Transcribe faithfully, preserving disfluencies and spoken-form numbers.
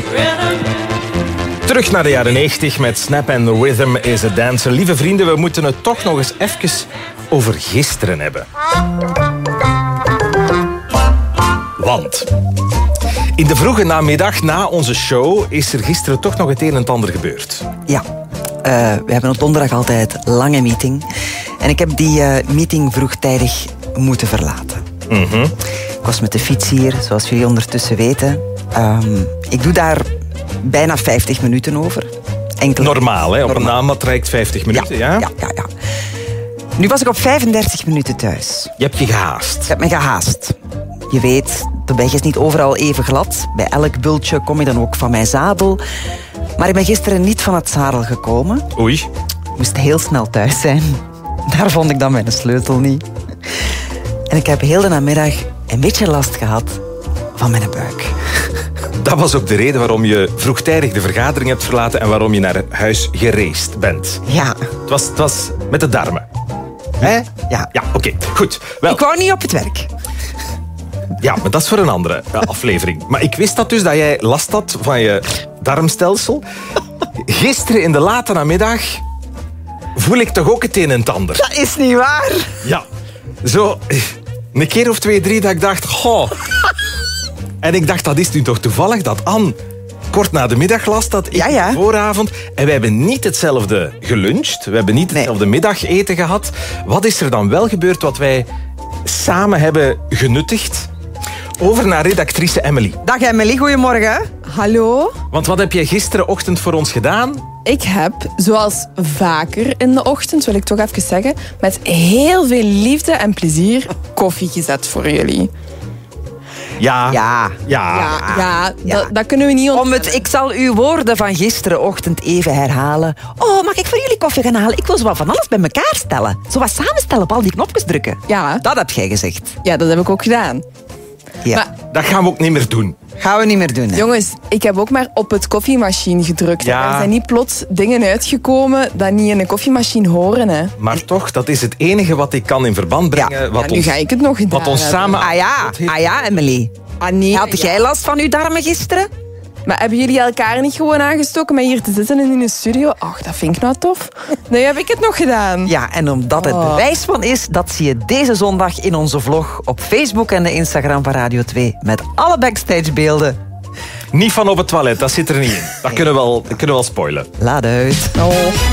Terug naar de jaren negentig met Snap and Rhythm is a Dancer. Lieve vrienden, we moeten het toch nog eens even over gisteren hebben. Want in de vroege namiddag na onze show is er gisteren toch nog het een en het ander gebeurd. Ja, uh, we hebben op donderdag altijd een lange meeting. En ik heb die uh, meeting vroegtijdig moeten verlaten. Mm-hmm. Ik was met de fiets hier, zoals jullie ondertussen weten. Um, ik doe daar bijna vijftig minuten over. Enkele... Normaal, hè? Op Normaal. een naammat trekt vijftig minuten, ja? Ja, ja, ja. Nu was ik op vijfendertig minuten thuis. Je hebt je gehaast. Ik heb me gehaast. Je weet, de weg is niet overal even glad. Bij elk bultje kom je dan ook van mijn zadel. Maar ik ben gisteren niet van het zadel gekomen. Oei. Ik moest heel snel thuis zijn. Daar vond ik dan mijn sleutel niet. En ik heb heel de namiddag een beetje last gehad van mijn buik. Dat was ook de reden waarom je vroegtijdig de vergadering hebt verlaten en waarom je naar huis gereisd bent. Ja. Het was, het was met de darmen. Hè? Ja. Ja, oké. Okay. Goed. Wel, Ik wou niet op het werk. ja, maar dat is voor een andere uh, aflevering. Maar ik wist dat dus, dat jij last had van je darmstelsel. Gisteren in de late namiddag voel ik toch ook het een en het ander. Dat is niet waar. Ja. Zo, een keer of twee, drie, dat ik dacht... Goh. En ik dacht, dat is nu toch toevallig dat Anne kort na de middag last had, ik Ja, ja. de vooravond. En wij hebben niet hetzelfde geluncht. We hebben niet hetzelfde Nee. middageten gehad. Wat is er dan wel gebeurd wat wij samen hebben genuttigd? Over naar redactrice Emily. Dag Emily, goedemorgen. Hallo, Want wat heb jij gisterenochtend voor ons gedaan? ik heb, zoals vaker in de ochtend, wil ik toch even zeggen, met heel veel liefde en plezier koffie gezet voor jullie. Ja. Ja. Ja. Ja, ja, ja. Dat, dat kunnen we niet Om ontkennen. het, ik zal uw woorden van gisterenochtend even herhalen. Oh, mag ik voor jullie koffie gaan halen? Ik wil zo wat van alles bij elkaar stellen. Zo wat samenstellen, op al die knopjes drukken. Ja, Dat heb jij gezegd. ja, dat heb ik ook gedaan. Ja. Maar Dat gaan we ook niet meer doen. Gaan we niet meer doen. Hè? jongens, ik heb ook maar op het koffiemachine gedrukt. Ja. Er zijn niet plots dingen uitgekomen dat niet in een koffiemachine horen. Hè. Maar toch, dat is het enige wat ik kan in verband brengen. Ja. Wat, Ja, nu ons, ga ik het nog gedaan wat ons hebben. samen... Ah ja, ah ja, Emily. Ah, nee, Had ja. jij last van uw darmen gisteren? Maar hebben jullie elkaar niet gewoon aangestoken met hier te zitten in een studio? Ach, dat vind ik nou tof. Nu heb ik het nog gedaan. Ja, en omdat het Oh. bewijs van is, dat zie je deze zondag in onze vlog op Facebook en de Instagram van Radio twee. Met alle backstagebeelden. Niet van op het toilet, dat zit er niet in. Dat kunnen we wel, dat kunnen we wel spoilen. Laat uit. Oh.